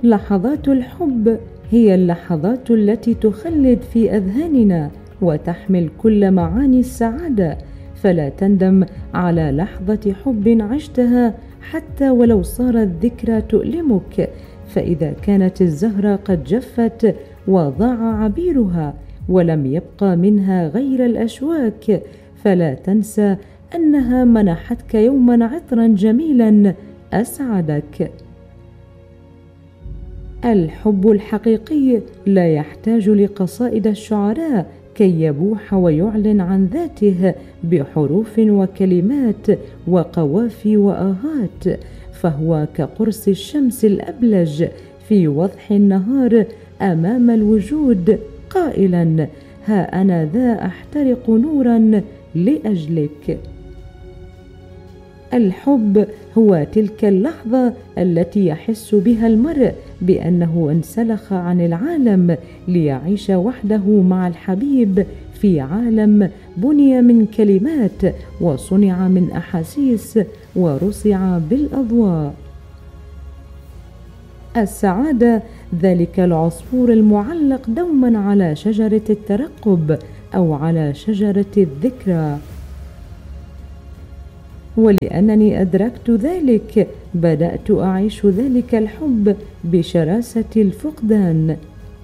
لحظات الحب هي اللحظات التي تخلد في أذهاننا وتحمل كل معاني السعادة، فلا تندم على لحظة حب عشتها حتى ولو صارت ذكرى تؤلمك، فإذا كانت الزهرة قد جفت وضاع عبيرها ولم يبقى منها غير الأشواك، فلا تنسى أنها منحتك يوما عطرا جميلا أسعدك. الحب الحقيقي لا يحتاج لقصائد الشعراء كي يبوح ويعلن عن ذاته بحروف وكلمات وقوافي وآهات، فهو كقرص الشمس الأبلج في وضح النهار أمام الوجود قائلا: ها أنا ذا أحترق نورا لأجلك. الحب هو تلك اللحظة التي يحس بها المرء بأنه انسلخ عن العالم ليعيش وحده مع الحبيب في عالم بني من كلمات وصنع من أحاسيس ورصع بالأضواء. السعادة ذلك العصفور المعلق دوما على شجرة الترقب أو على شجرة الذكرى، ولأنني أدركت ذلك بدأت أعيش ذلك الحب بشراسة الفقدان.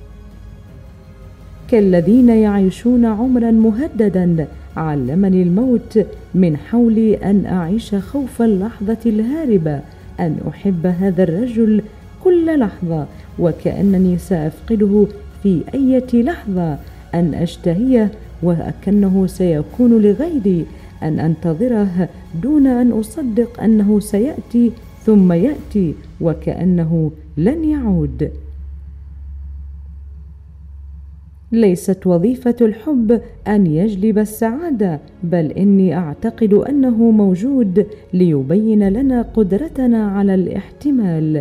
كالذين يعيشون عمرا مهددا علمني الموت من حولي أن أعيش خوف اللحظة الهاربة، أن أحب هذا الرجل كل لحظة وكأنني سأفقده في أي لحظة، أن أشتهيه وكأنه سيكون لغيري، أن أنتظره دون أن أصدق أنه سيأتي ثم يأتي وكأنه لن يعود. ليست وظيفة الحب أن يجلب السعادة، بل إني أعتقد أنه موجود ليبين لنا قدرتنا على الاحتمال.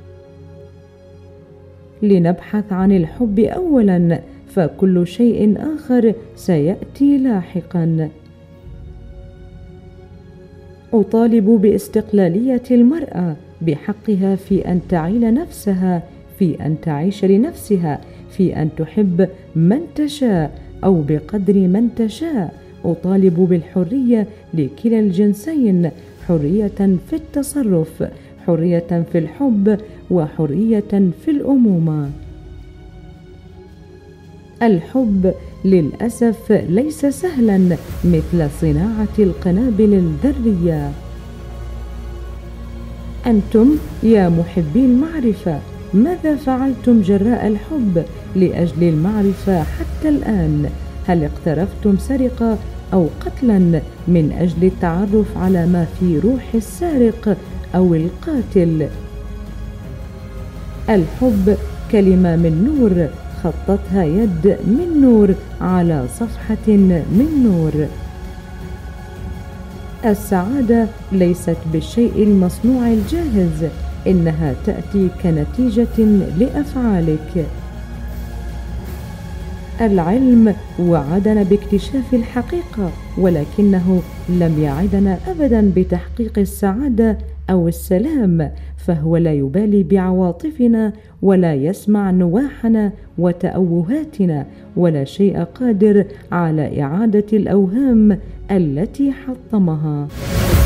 لنبحث عن الحب أولا، فكل شيء آخر سيأتي لاحقا. أطالب باستقلالية المرأة، بحقها في أن تعيل نفسها، في أن تعيش لنفسها، في أن تحب من تشاء أو بقدر من تشاء. أطالب بالحرية لكلا الجنسين، حرية في التصرف، حرية في الحب، وحرية في الأمومة. الحب للأسف ليس سهلا مثل صناعة القنابل الذرية. أنتم يا محبي المعرفة، ماذا فعلتم جراء الحب لأجل المعرفة حتى الآن؟ هل اقترفتم سرقة أو قتلا من أجل التعرف على ما في روح السارق أو القاتل؟ الحب كلمة من نور خطتها يد من نور على صفحة من نور. السعادة ليست بالشيء المصنوع الجاهز، إنها تأتي كنتيجة لأفعالك. العلم وعدنا باكتشاف الحقيقة، ولكنه لم يعدنا أبدا بتحقيق السعادة أو السلام، فهو لا يبالي بعواطفنا ولا يسمع نواحنا وتأوهاتنا، ولا شيء قادر على إعادة الأوهام التي حطمها.